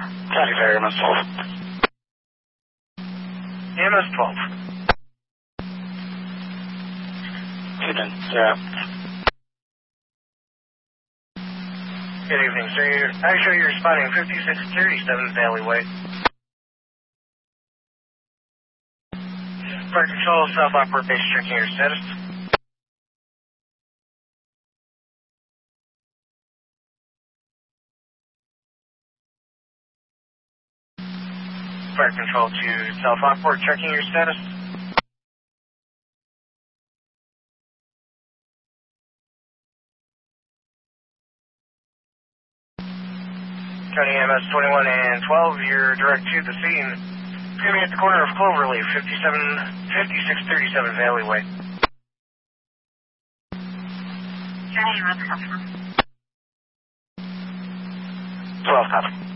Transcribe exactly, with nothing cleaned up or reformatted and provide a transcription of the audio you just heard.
Copy, Ferry, M S twelve. M S twelve. Evening, yeah. Good evening, sir. You're, actually, you're responding fifty-six thirty-seven Valley Way. Fire Control, South Lockport Base, checking your status. Fire Control to South Lockport, checking your status. County M S twenty-one and twelve, you're direct to the scene. It's going to be at the corner of Cloverleaf, fifty-seven, fifty-six thirty-seven Valley Way. County M S customer. twelve, copy.